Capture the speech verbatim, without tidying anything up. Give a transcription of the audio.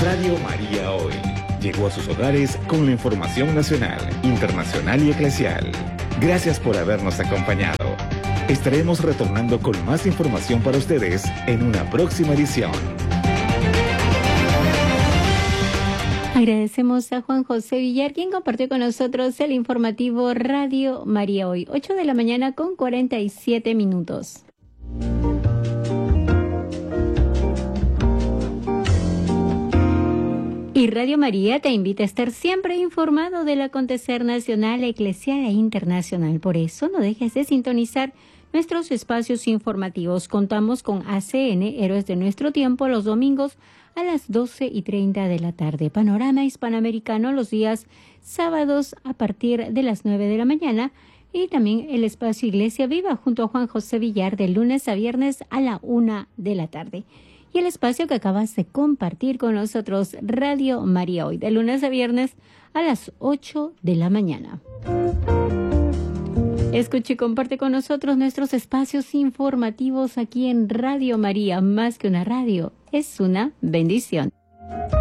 Radio María Hoy llegó a sus hogares con la información nacional, internacional y eclesial. Gracias por habernos acompañado. Estaremos retornando con más información para ustedes en una próxima edición. Agradecemos a Juan José Villar, quien compartió con nosotros el informativo Radio María Hoy, ocho de la mañana con cuarenta y siete minutos. Y Radio María te invita a estar siempre informado del acontecer nacional, eclesial e internacional. Por eso no dejes de sintonizar nuestros espacios informativos. Contamos con A C N, Héroes de Nuestro Tiempo, los domingos a las doce y treinta de la tarde. Panorama Hispanoamericano los días sábados a partir de las nueve de la mañana. Y también el espacio Iglesia Viva junto a Juan José Villar de lunes a viernes a la una de la tarde. Y el espacio que acabas de compartir con nosotros, Radio María Hoy, de lunes a viernes a las ocho de la mañana. Escucha y comparte con nosotros nuestros espacios informativos aquí en Radio María. Más que una radio, es una bendición.